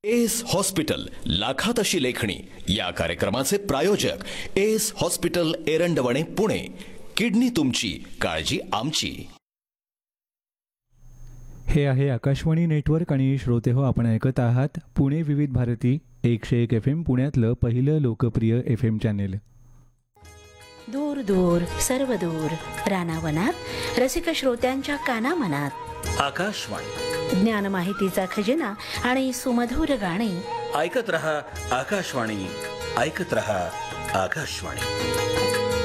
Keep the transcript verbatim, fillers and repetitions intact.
S hospital लाखात अशी लेखणी या कार्यक्रमाचे प्रायोजक S hospital Erandwane Pune. Kidney तुमची, काळजी आमची. हे आहे आकाशवाणी नेटवर्क आणि श्रोते हो, आपण ऐकत आहात पुणे विविध भारती एकशे एक एफ एम, पुण्यातलं पहिलं लोकप्रिय एफ एम चॅनेल. दूर दूर सर्व दूर रानावनात रसिक श्रोत्यांच्या कानामनात आकाशवाणी, ज्ञान माहितीचा खजिना आणि सुमधुर गाणी. ऐकत रहा आकाशवाणी, ऐकत रहा आकाशवाणी.